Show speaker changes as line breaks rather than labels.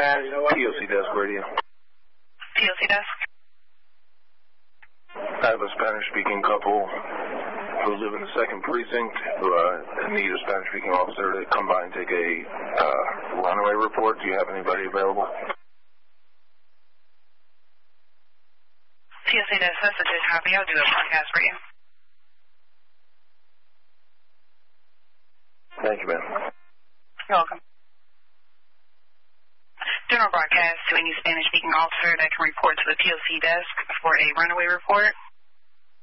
POC Desk Radio.
POC Desk?
I have a Spanish-speaking couple who live in the 2nd Precinct who need a Spanish-speaking officer to come by and take a runaway report. Do you have anybody available?
POC Desk, that's a good copy. I'll do a broadcast for you.
Thank you, ma'am.
You're welcome. General broadcast to any Spanish-speaking officer that can report to the POC desk for a runaway report.